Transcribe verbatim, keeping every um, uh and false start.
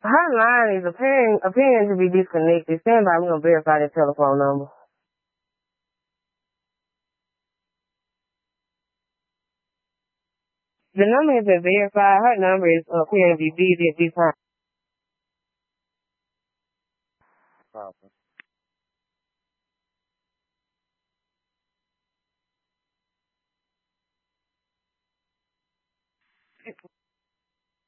Her line is appearing appearing to be disconnected. Stand by, we're gonna verify the telephone number. The number has been verified. Her number is appearing to be busy at this time.